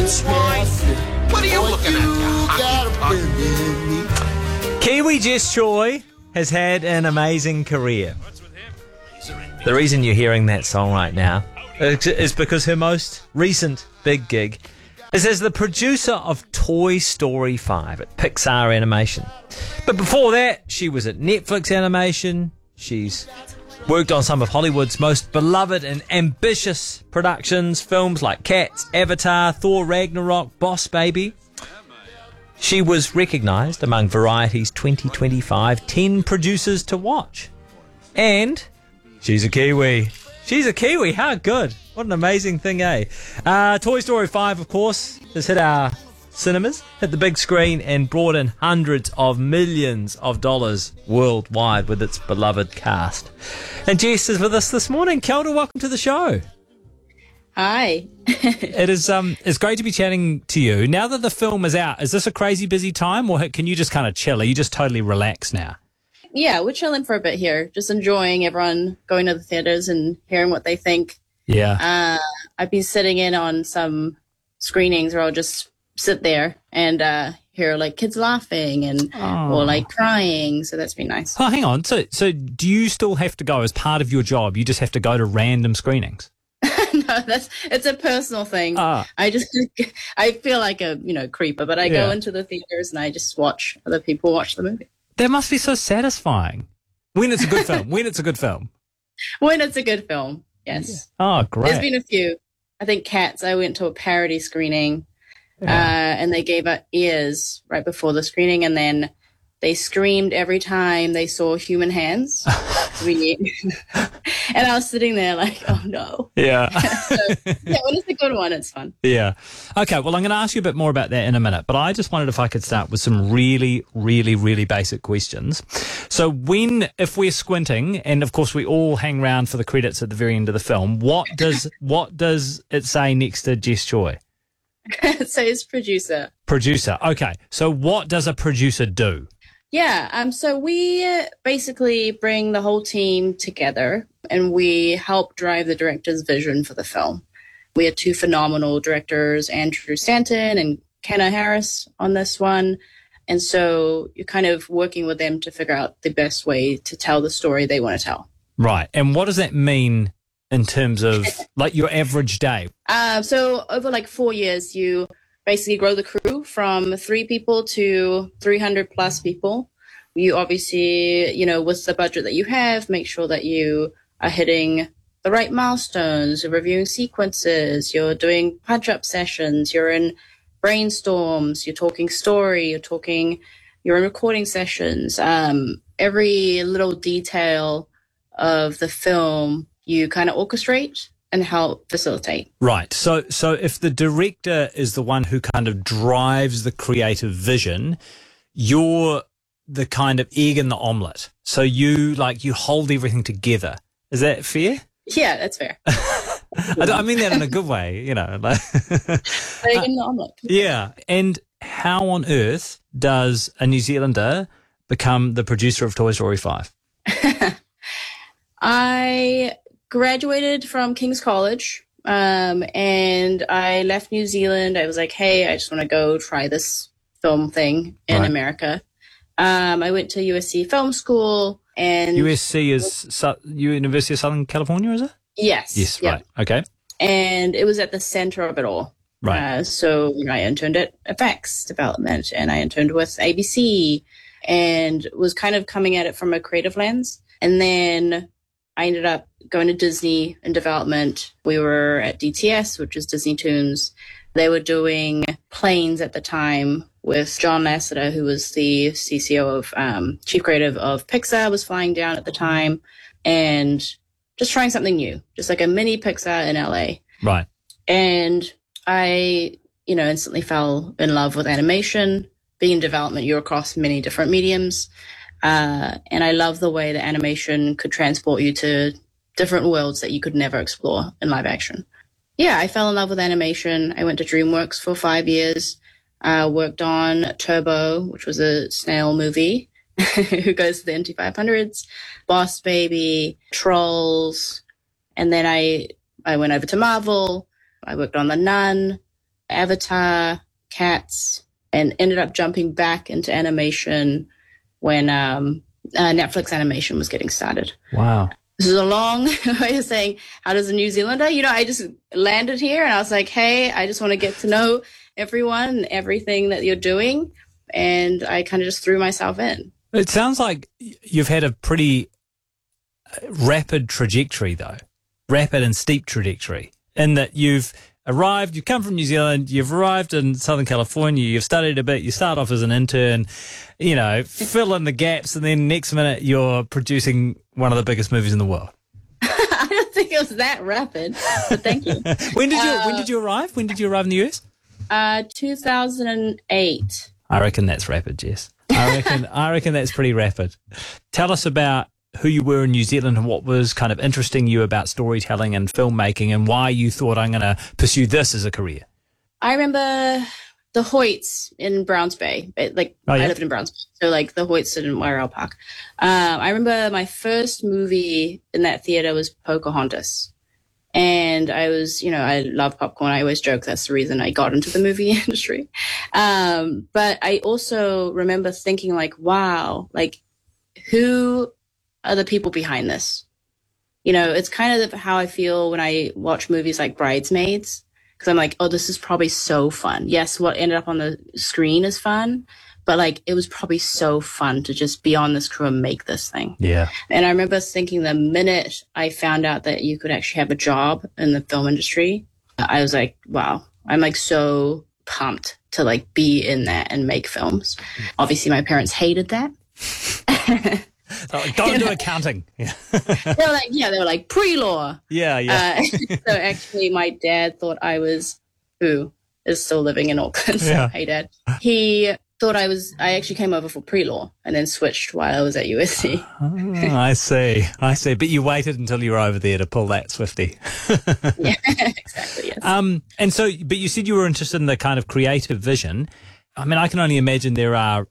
swine. What are you looking at, you hockey puck? Kiwi Jess Choi has had an amazing career. The reason you're hearing that song right now is because her most recent big gig is as the producer of Toy Story 5 at Pixar Animation. But before that, she was at Netflix Animation. She's worked on some of Hollywood's most beloved and ambitious productions, films like Cats, Avatar, Thor Ragnarok, Boss Baby. She was recognised among Variety's 2025 10 producers to watch. And she's a Kiwi. She's a Kiwi. How good. What an amazing thing, eh? Toy Story 5, of course, has hit our cinemas, hit the big screen, and brought in hundreds of millions of dollars worldwide with its beloved cast. And Jess is with us this morning. Kia ora, welcome to the show. Hi. It's great to be chatting to you. Now that the film is out, is this a crazy busy time, or can you just kind of chill? Are you just totally relaxed now? Yeah, we're chilling for a bit here, just enjoying everyone going to the theaters and hearing what they think. Yeah. I've been sitting in on some screenings where I'll just sit there and hear like kids laughing and or like crying, so that's been nice. Oh, hang on. So do you still have to go as part of your job? You just have to go to random screenings? No, it's a personal thing. I feel like a creeper, but I go into the theaters and I just watch other people watch the movie. That must be so satisfying. When it's a good film. When it's a good film. When it's a good film, yes. Oh, great. There's been a few. I think Cats, I went to a parody screening and they gave out ears right before the screening, and then they screamed every time they saw human hands. And I was sitting there like, oh no. Yeah. So, when it's a good one, it's fun. Yeah. Okay, well, I'm going to ask you a bit more about that in a minute, but I just wondered if I could start with some really, really, really basic questions. So if we're squinting, and of course we all hang around for the credits at the very end of the film, what does it say next to Jess Choi? It says producer. Producer. Okay. So what does a producer do? Yeah, so we basically bring the whole team together and we help drive the director's vision for the film. We had two phenomenal directors, Andrew Stanton and Kenna Harris on this one. And so you're kind of working with them to figure out the best way to tell the story they want to tell. Right. And what does that mean in terms of like your average day? So over like 4 years, you basically grow the crew from 3 people to 300 plus people. You obviously, with the budget that you have, make sure that you are hitting the right milestones, you're reviewing sequences, you're doing punch-up sessions, you're in brainstorms, you're talking story, you're in recording sessions. Every little detail of the film you kind of orchestrate and help facilitate. Right. So if the director is the one who kind of drives the creative vision, you're the kind of egg in the omelette. So you hold everything together. Is that fair? Yeah, that's fair. I mean that in a good way, Egg in the omelette. Yeah. And how on earth does a New Zealander become the producer of Toy Story 5? I graduated from King's College, and I left New Zealand. I was like, hey, I just want to go try this film thing in America. I went to USC Film School. And USC is University of Southern California, is it? Yes. Yes, right. Okay. And it was at the center of it all. Right. So I interned at effects development, and I interned with ABC, and was kind of coming at it from a creative lens. And then I ended up going to Disney in development. We were at DTS, which is Disney Toons. They were doing Planes at the time with John Lasseter, who was the CCO of Chief Creative of Pixar, was flying down at the time, and just trying something new, just like a mini Pixar in LA. Right. And I, instantly fell in love with animation. Being in development, you're across many different mediums. And I love the way that animation could transport you to different worlds that you could never explore in live action. Yeah, I fell in love with animation. I went to DreamWorks for 5 years. Worked on Turbo, which was a snail movie, who goes to the NT500s, Boss Baby, Trolls. And then I went over to Marvel. I worked on The Nun. Avatar, Cats, and ended up jumping back into animation when Netflix animation was getting started. Wow. This is a long way of saying, how does a New Zealander? I just landed here and I was like, hey, I just want to get to know everyone and everything that you're doing. And I kind of just threw myself in. It sounds like you've had a pretty rapid trajectory, though. Rapid and steep trajectory, in that you've come from New Zealand, you've arrived in Southern California, you've studied a bit, you start off as an intern, fill in the gaps, and then next minute you're producing one of the biggest movies in the world. I don't think it was that rapid, but thank you. When did you arrive? When did you arrive in the US? 2008. I reckon that's rapid, Jess. I reckon that's pretty rapid. Tell us about who you were in New Zealand and what was kind of interesting you about storytelling and filmmaking, and why you thought, I'm going to pursue this as a career. I remember the Hoyts in Browns Bay. I lived in Browns Bay, so the Hoyts in Wairau Park. I remember my first movie in that theater was Pocahontas. And I was, I love popcorn. I always joke that's the reason I got into the movie industry. But I also remember thinking wow, who are the people behind this? It's kind of how I feel when I watch movies like Bridesmaids, because I'm like, oh, this is probably so fun. Yes, what ended up on the screen is fun, but it was probably so fun to just be on this crew and make this thing. Yeah. And I remember thinking the minute I found out that you could actually have a job in the film industry, I was like, wow, I'm so pumped to be in that and make films. Obviously my parents hated that. Don't do accounting. Yeah. they were like pre-law. Yeah. So actually my dad thought I was, who is still living in Auckland. So Yeah. Hey Dad. He thought I actually came over for pre-law and then switched while I was at USC. Oh, I see. But you waited until you were over there to pull that Swifty. Yeah, exactly, yes. And so, but you said you were interested in the kind of creative vision. I mean, I can only imagine there are,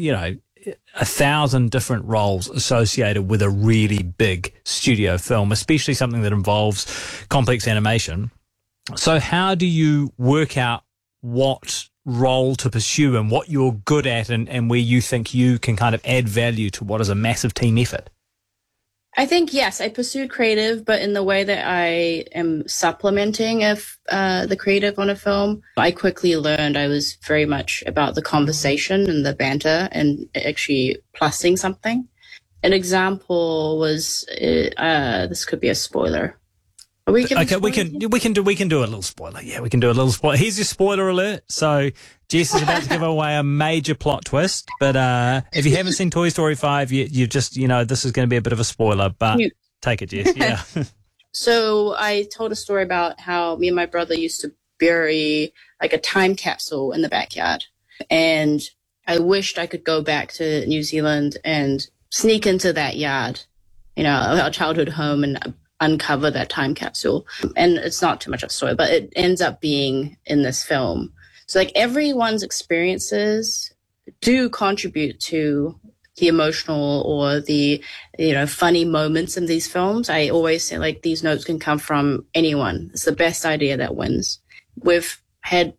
1,000 different roles associated with a really big studio film, especially something that involves complex animation. So how do you work out what role to pursue and what you're good at and where you think you can kind of add value to what is a massive team effort? I think, yes, I pursued creative, but in the way that I am supplementing the creative on a film. I quickly learned I was very much about the conversation and the banter and actually plussing something. An example was, this could be a spoiler. Are we giving we can do a little spoiler. Yeah, we can do a little spoiler. Here's your spoiler alert. So Jess is about to give away a major plot twist, but if you haven't seen Toy Story 5, you just this is going to be a bit of a spoiler. But take it, Jess. Yeah. So I told a story about how me and my brother used to bury a time capsule in the backyard, and I wished I could go back to New Zealand and sneak into that yard, our childhood home, and uncover that time capsule. And it's not too much of a story, but it ends up being in this film. So everyone's experiences do contribute to the emotional or the, funny moments in these films. I always say these notes can come from anyone. It's the best idea that wins. We've had,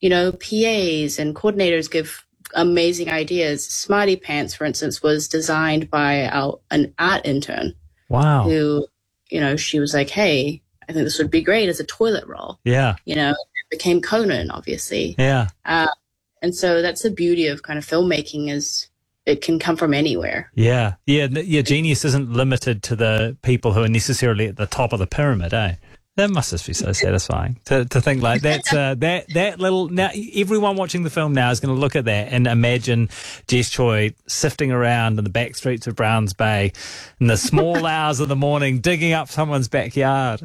PAs and coordinators give amazing ideas. Smarty Pants, for instance, was designed by an art intern. Wow. Who, she was like, hey, I think this would be great as a toilet roll. Yeah. It became Conan, obviously. Yeah. And so that's the beauty of kind of filmmaking is it can come from anywhere. Yeah. Genius isn't limited to the people who are necessarily at the top of the pyramid, eh? That must just be so satisfying to think that little. Now, everyone watching the film now is going to look at that and imagine Jess Choi sifting around in the back streets of Browns Bay in the small hours of the morning, digging up someone's backyard.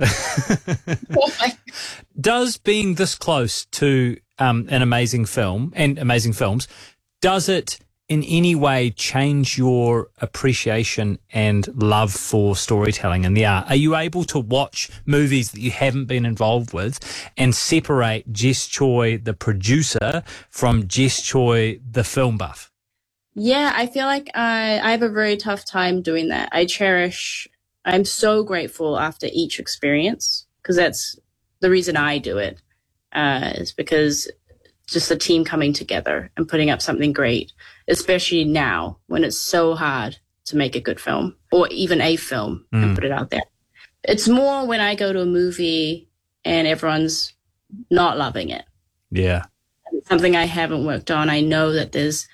Does being this close to an amazing film and amazing films, does it in any way change your appreciation and love for storytelling and the art? Are you able to watch movies that you haven't been involved with and separate Jess Choi, the producer, from Jess Choi, the film buff? Yeah, I feel like I have a very tough time doing that. I'm so grateful after each experience, because that's the reason I do it. is because just the team coming together and putting up something great, especially now when it's so hard to make a good film or even a film and put it out there. It's more when I go to a movie and everyone's not loving it. Yeah. It's something I haven't worked on. I know that there's,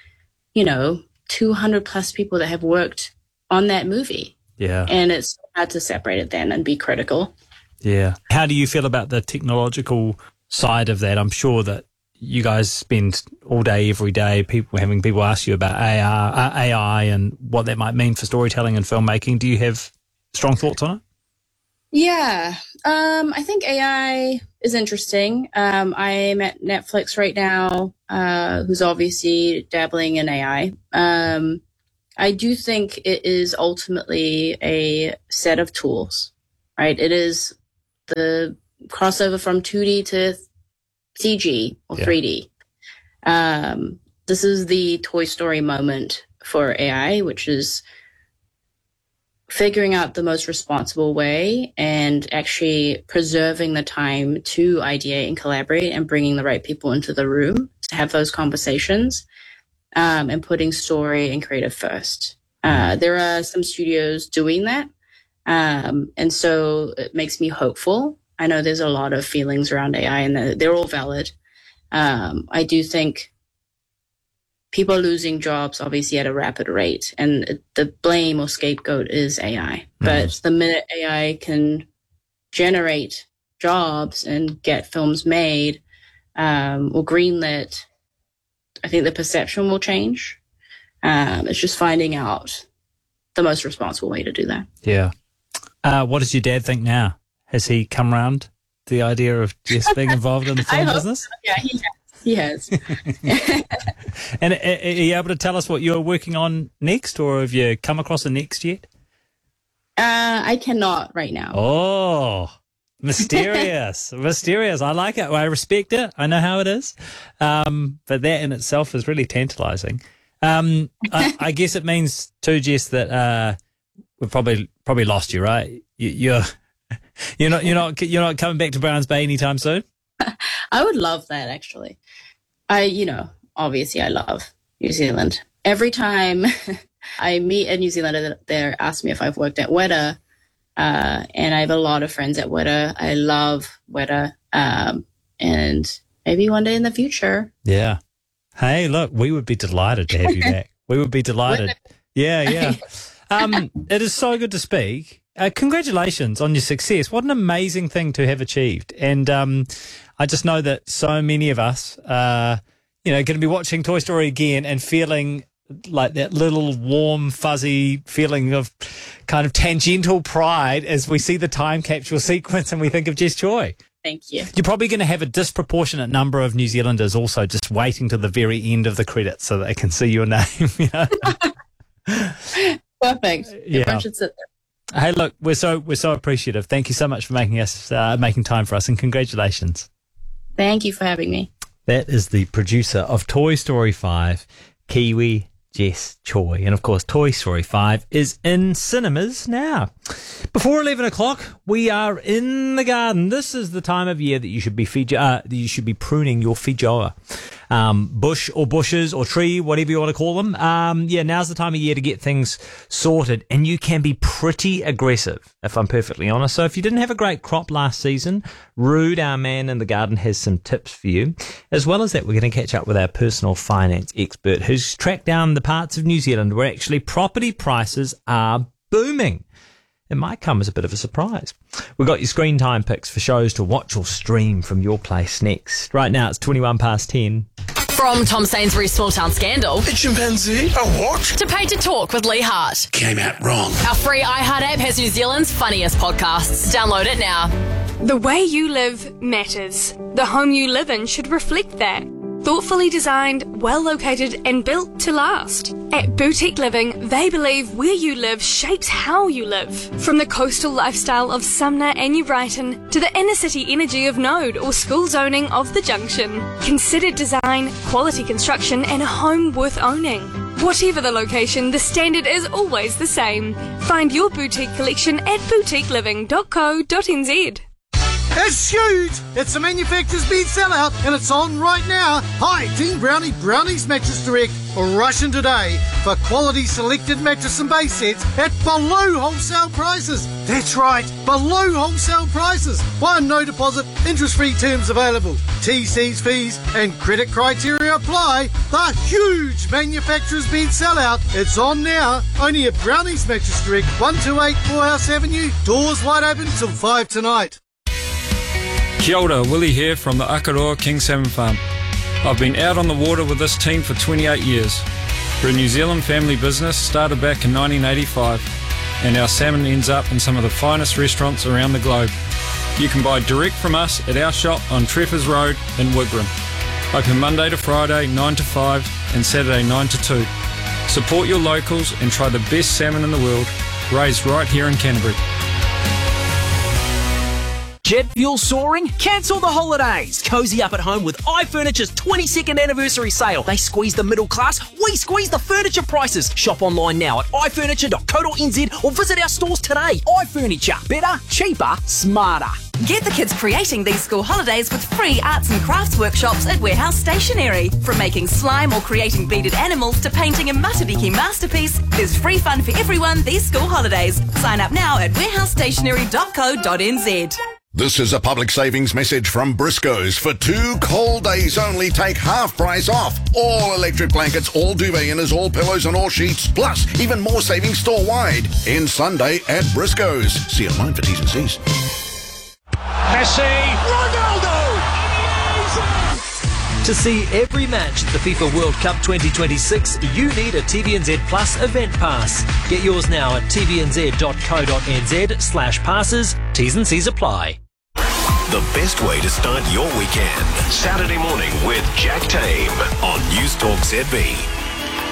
200 plus people that have worked on that movie. Yeah. And it's hard to separate it then and be critical. Yeah. How do you feel about the technological side of that? I'm sure that you guys spend all day, every day, having people ask you about AI and what that might mean for storytelling and filmmaking. Do you have strong thoughts on it? Yeah. I think AI is interesting. I'm at Netflix right now, who's obviously dabbling in AI. I do think it is ultimately a set of tools, right? It is the crossover from 2D to CG or 3D. This is the Toy Story moment for AI, which is figuring out the most responsible way and actually preserving the time to ideate and collaborate and bringing the right people into the room to have those conversations, and putting story and creative first. There are some studios doing that. And so it makes me hopeful. I know there's a lot of feelings around AI and they're all valid. I do think people are losing jobs obviously at a rapid rate, and the blame or scapegoat is AI. But the minute AI can generate jobs and get films made or greenlit, I think the perception will change. It's just finding out the most responsible way to do that. Yeah. What does your dad think now? Has he come around to the idea of just being involved in the film business? So. Yeah, he has. And are you able to tell us what you're working on next, or have you come across a next yet? I cannot right now. Oh, mysterious. Mysterious. I like it. I respect it. I know how it is. But that in itself is really tantalizing. I guess it means too, Jess, that we've probably lost you, right? You're not coming back to Browns Bay anytime soon? I would love that, actually. Obviously I love New Zealand. Every time I meet a New Zealander, they ask me if I've worked at Weta, and I have a lot of friends at Weta. I love Weta, and maybe one day in the future. Yeah. Hey, look, we would be delighted to have you back. We would be delighted. Yeah. It is so good to speak. Congratulations on your success. What an amazing thing to have achieved. And I just know that so many of us are, going to be watching Toy Story again and feeling like that little warm, fuzzy feeling of kind of tangential pride as we see the time capsule sequence and we think of Jess Choi. Thank you. You're probably going to have a disproportionate number of New Zealanders also just waiting to the very end of the credits so they can see your name. Perfect. Yeah. Everyone should sit there. Hey, look, we're so appreciative. Thank you so much for making time for us, and congratulations. Thank you for having me. That is the producer of Toy Story 5, Kiwi Jess Choi. And of course, Toy Story 5 is in cinemas now. Before 11 o'clock, we are in the garden. This is the time of year that you should be pruning your feijoa. Bush or bushes or tree, whatever you want to call them. Now's the time of year to get things sorted, and you can be pretty aggressive, if I'm perfectly honest. So if you didn't have a great crop last season, Rude, our man in the garden, has some tips for you. As well as that, we're going to catch up with our personal finance expert who's tracked down the parts of New Zealand where actually property prices are booming. It might come as a bit of a surprise. We've got your screen time picks for shows to watch or stream from your place next. Right now, it's 21 past 10. From Tom Sainsbury's Small Town Scandal A chimpanzee? A what? to Paid to Talk with Lee Hart. Came out wrong. Our free iHeart app has New Zealand's funniest podcasts. Download it now. The way you live matters. The home you live in should reflect that. Thoughtfully designed, well located and built to last. At Boutique Living, they believe where you live shapes how you live. From the coastal lifestyle of Sumner and New Brighton to the inner city energy of Node or school zoning of the Junction. Considered design, quality construction and a home worth owning. Whatever the location, the standard is always the same. Find your boutique collection at boutiqueliving.co.nz. It's huge! It's a manufacturer's bed sellout and it's on right now. Hi, Team Brownie, Brownie's Mattress Direct. Rush in today for quality selected mattress and base sets at below wholesale prices. That's right, below wholesale prices. No deposit, interest-free terms available. TC's fees and credit criteria apply. The huge manufacturer's bed sellout. It's on now. Only at Brownie's Mattress Direct, 128 Morehouse Avenue. Doors wide open till 5 tonight. Kia ora, Willie here from the Akaroa King Salmon Farm. I've been out on the water with this team for 28 years. We're a New Zealand family business started back in 1985, and our salmon ends up in some of the finest restaurants around the globe. You can buy direct from us at our shop on Treffers Road in Wigram. Open Monday to Friday 9 to 5 and Saturday 9 to 2. Support your locals and try the best salmon in the world, raised right here in Canterbury. Jet fuel soaring? Cancel the holidays. Cozy up at home with iFurniture's 22nd anniversary sale. They squeeze the middle class, we squeeze the furniture prices. Shop online now at ifurniture.co.nz or visit our stores today. iFurniture. Better, cheaper, smarter. Get the kids creating these school holidays with free arts and crafts workshops at Warehouse Stationery. From making slime or creating beaded animals to painting a Matariki masterpiece, there's free fun for everyone these school holidays. Sign up now at warehousestationery.co.nz. This is a public savings message from Briscoe's. For 2 cold days only, take half price off. All electric blankets, all duvet inners, all pillows and all sheets. Plus, even more savings store-wide. End Sunday at Briscoe's. See online for T's and C's. Messi, Ronaldo! To see every match at the FIFA World Cup 2026, you need a TVNZ Plus event pass. Get yours now at tvnz.co.nz/passes. T's and C's apply. The best way to start your weekend. Saturday morning with Jack Tame on News Talk ZB.